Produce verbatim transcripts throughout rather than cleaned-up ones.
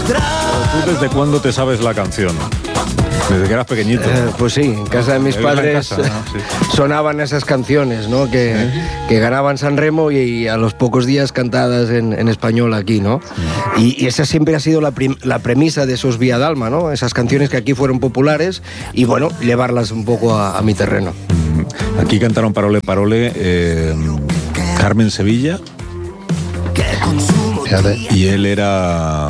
¿Tú desde cuándo te sabes la canción? Desde que eras pequeñito. Eh, pues sí, en casa de mis padres casa, ¿no? Sí. sonaban esas canciones, ¿no? Que, ¿Sí? que ganaban San Remo y, y a los pocos días cantadas en, en español aquí, ¿no? Y, y esa siempre ha sido la, prim, la premisa de esos Vía Dalma, ¿no? Esas canciones que aquí fueron populares y, bueno, llevarlas un poco a, a mi terreno. Aquí cantaron Parole Parole eh, Carmen Sevilla. Fíjate. Y él era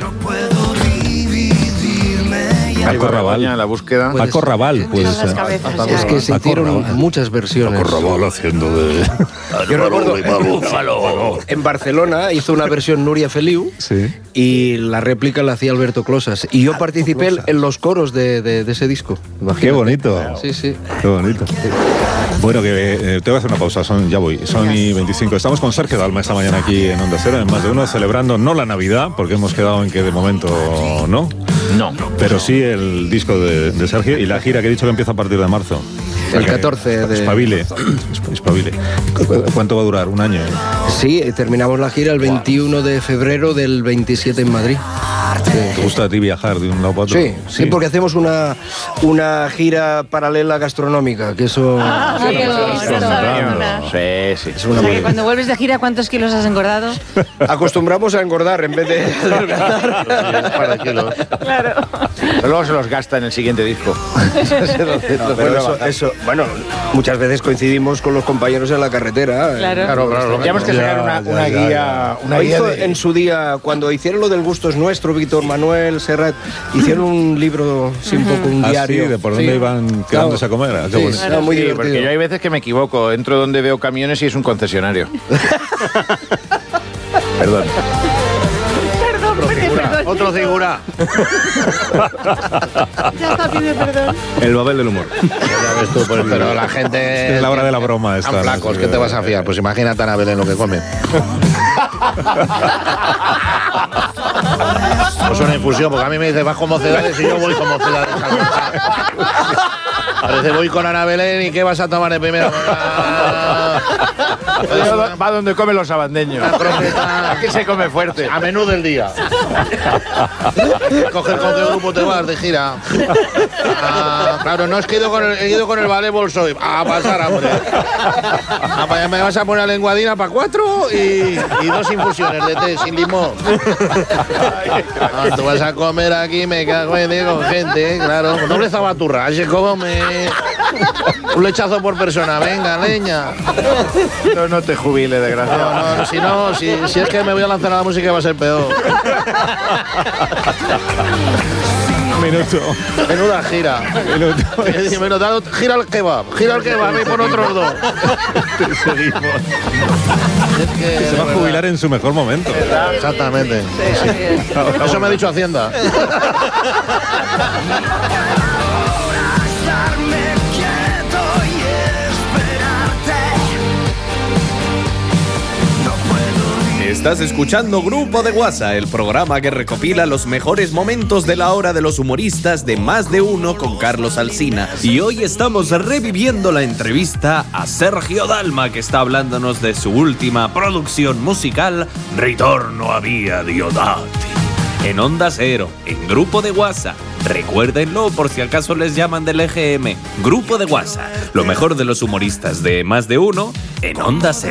Paco Raval. En la búsqueda. Paco Raval, puede ser. Es que se Paco hicieron Raval. muchas versiones. Paco Raval haciendo de... Yo recuerdo, en Barcelona hizo una versión Núria Feliu, sí, y la réplica la hacía Alberto Closas. Y yo participé en los coros de, de, de ese disco. Imagínate. Qué bonito. Sí, sí. Qué bonito. Bueno, que eh, te voy a hacer una pausa, son, ya voy, son y veinticinco. Estamos con Sergio Dalma esta mañana aquí en Onda Cero, en Más de Uno, celebrando no la Navidad, porque hemos quedado en que de momento no. No. Pero sí el disco de, de Sergio y la gira que he dicho que empieza a partir de marzo. El catorce de... Espabile. Espabile. ¿Cu- ¿Cuánto va a durar? ¿Un año? Sí, terminamos la gira el veintiuno de febrero del veintisiete en Madrid. ¿Te gusta a ti viajar de un lado para otro? Sí, sí, porque hacemos una, una gira paralela gastronómica, que eso... Ah, qué bonito. Sí, sí. Es O una sea, que cuando vuelves de gira, ¿cuántos kilos has engordado? Acostumbramos a engordar en vez de adelgazar. Un par de kilos. Claro. Pero luego se los gasta en el siguiente disco. No, pero eso, eso, bueno, muchas veces coincidimos con los compañeros en la carretera. Claro. Claro, claro. Tendríamos que sacar una, Ya, una ya, guía. ya. Una Lo guía hizo de- en su día, cuando hicieron lo del gusto es nuestro, Víctor Manuel, Serrat, hicieron un libro, sí, un poco un Ah, diario. sí, de por dónde Sí. iban quedándose a comer. Ah, qué Sí, bonito. era muy Sí, divertido. porque yo hay veces que me equivoco. Entro donde veo camiones y es un concesionario. Perdón. Perdón, pide perdón. Otro figura. Ya está, pide perdón. El Babel del humor. Ya ves tú, pues, pero la gente... Es la hora de la broma esta, Están ¿no? flacos, ¿qué te vas a fiar? Pues imagínate a Anabel en lo que come. Pues una infusión, porque a mí me dice vas con mocedades y yo voy con mocedades. Parece voy con Ana Belén y ¿qué vas a tomar de primera? Va donde comen los sabandeños. Aquí se come fuerte. A menú del día. Coger con qué grupo te vas de gira. Ah, claro, no es que he ido con el, he ido con el voleibol soy. A pasar hambre. Ah, pues me vas a poner lenguadina para cuatro y, y dos infusiones de té sin limón. Ah, tú vas a comer aquí, me cago en Dios, con gente, ¿eh? Claro. Noble zabaturra, se come un lechazo por persona, venga, leña. No, no te jubiles, desgraciado. No, no, si no, si, si es que me voy a lanzar a la música va a ser peor. Un minuto. Menuda gira. Minuto. Menuda, gira el kebab, gira el kebab y pon otros dos. Seguimos. Es que, Se va a jubilar en su mejor momento. Exactamente. Sí, así es. Eso me ha dicho Hacienda. Estás escuchando Grupo de WhatsApp, el programa que recopila los mejores momentos de la hora de los humoristas de Más de Uno con Carlos Alsina. Y hoy estamos reviviendo la entrevista a Sergio Dalma, que está hablándonos de su última producción musical, Ritorno a Via Diodati. En Onda Cero, en Grupo de WhatsApp. Recuérdenlo por si acaso les llaman del E G M. Grupo de WhatsApp, lo mejor de los humoristas de Más de Uno en Onda Cero.